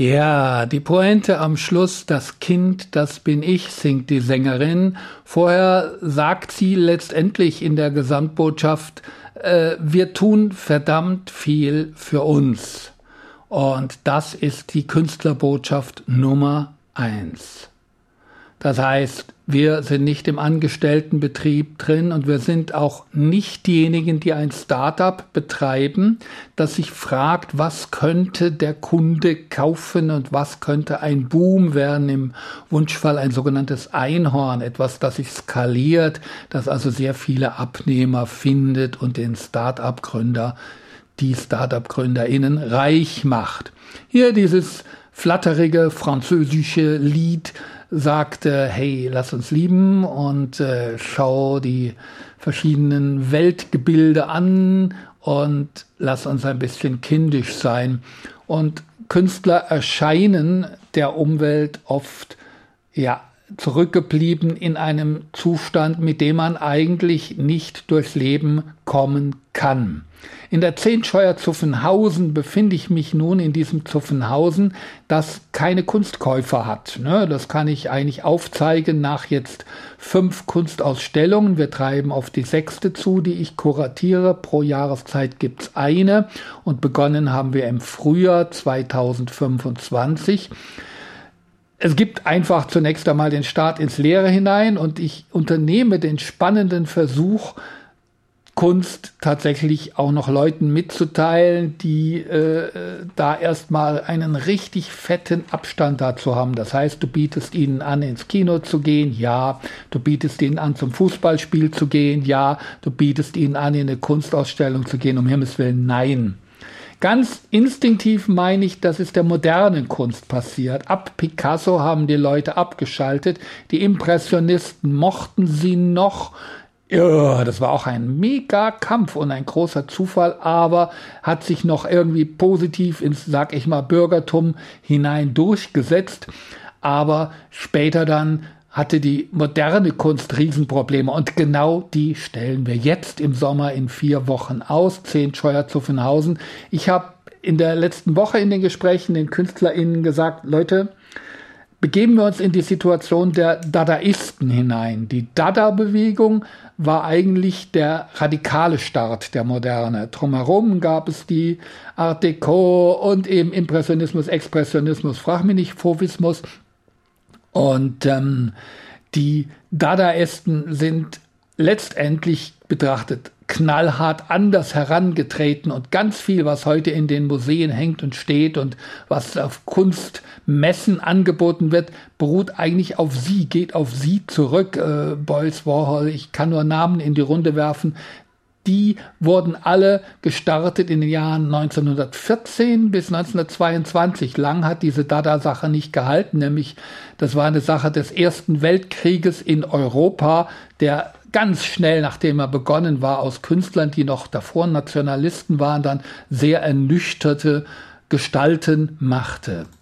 Ja, die Pointe am Schluss, das Kind, das bin ich, singt die Sängerin. Vorher sagt sie letztendlich in der Gesamtbotschaft, wir tun verdammt viel für uns. Und das ist die Künstlerbotschaft Nummer 1. Das heißt, wir sind nicht im Angestelltenbetrieb drin und wir sind auch nicht diejenigen, die ein Start-up betreiben, das sich fragt, was könnte der Kunde kaufen und was könnte ein Boom werden, im Wunschfall ein sogenanntes Einhorn, etwas, das sich skaliert, das also sehr viele Abnehmer findet und den Start-up-Gründer, die Start-up-GründerInnen reich macht. Hier dieses flatterige französische Lied sagte, hey, lass uns lieben und schau die verschiedenen Weltgebilde an und lass uns ein bisschen kindisch sein. Und Künstler erscheinen der Umwelt oft, zurückgeblieben in einem Zustand, mit dem man eigentlich nicht durchs Leben kommen kann. In der Zehntscheuer Zuffenhausen befinde ich mich nun in diesem Zuffenhausen, das keine Kunstkäufer hat. Das kann ich eigentlich aufzeigen nach jetzt 5 Kunstausstellungen. Wir treiben auf die 6. zu, die ich kuratiere. Pro Jahreszeit gibt's eine und begonnen haben wir im Frühjahr 2025. Es gibt einfach zunächst einmal den Start ins Leere hinein und ich unternehme den spannenden Versuch, Kunst tatsächlich auch noch Leuten mitzuteilen, die da erstmal einen richtig fetten Abstand dazu haben. Das heißt, du bietest ihnen an, ins Kino zu gehen, ja. Du bietest ihnen an, zum Fußballspiel zu gehen, ja. Du bietest ihnen an, in eine Kunstausstellung zu gehen, um Himmels Willen, nein. Ganz instinktiv meine ich, das ist der modernen Kunst passiert. Ab Picasso haben die Leute abgeschaltet. Die Impressionisten mochten sie noch. Ja, das war auch ein mega Kampf und ein großer Zufall, aber hat sich noch irgendwie positiv ins, sag ich mal, Bürgertum hinein durchgesetzt. Aber später dann hatte die moderne Kunst Riesenprobleme und genau die stellen wir jetzt im Sommer in 4 Wochen aus. Zehntscheuer Zuffenhausen. Ich habe in der letzten Woche in den Gesprächen den KünstlerInnen gesagt, Leute, begeben wir uns in die Situation der Dadaisten hinein. Die Dada-Bewegung war eigentlich der radikale Start der Moderne. Drumherum gab es die Art Deco und eben Impressionismus, Expressionismus, frag mich nicht, Fauvismus. Und die Dadaisten sind letztendlich betrachtet knallhart anders herangetreten und ganz viel, was heute in den Museen hängt und steht und was auf Kunstmessen angeboten wird, beruht eigentlich auf sie, geht auf sie zurück. Beuys, Warhol, ich kann nur Namen in die Runde werfen. Die wurden alle gestartet in den Jahren 1914 bis 1922. Lang hat diese Dada-Sache nicht gehalten, nämlich das war eine Sache des Ersten Weltkrieges in Europa, der ganz schnell, nachdem er begonnen war, aus Künstlern, die noch davor Nationalisten waren, dann sehr ernüchterte Gestalten machte.